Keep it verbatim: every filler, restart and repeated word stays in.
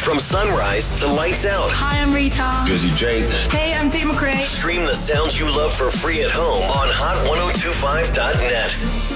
From sunrise to lights out. Hi, I'm Rita. Busy Jake. Hey, I'm Tate McRae. Stream the sounds you love for free at home on hot ten twenty-five dot net.